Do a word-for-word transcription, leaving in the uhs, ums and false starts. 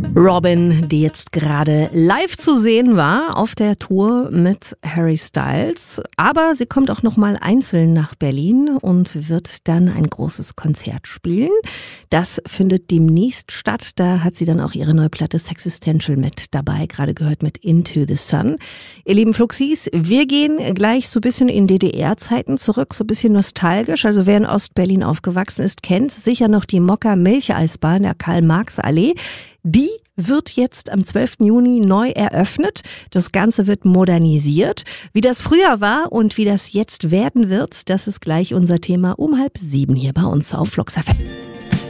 Robyn, die jetzt gerade live zu sehen war auf der Tour mit Harry Styles. Aber sie kommt auch nochmal einzeln nach Berlin und wird dann ein großes Konzert spielen. Das findet demnächst statt. Da hat sie dann auch ihre neue Platte Sexistential mit dabei, gerade gehört mit Into the Sun. Ihr lieben Fluxis, wir gehen gleich so ein bisschen in D D R-Zeiten zurück, so ein bisschen nostalgisch. Also wer in Ostberlin aufgewachsen ist, kennt sicher noch die Mokka-Milcheisbahn der Karl-Marx-Allee. Die wird jetzt am zwölften Juni neu eröffnet. Das Ganze wird modernisiert. Wie das früher war und wie das jetzt werden wird, das ist gleich unser Thema um halb sieben hier bei uns auf Flux F M.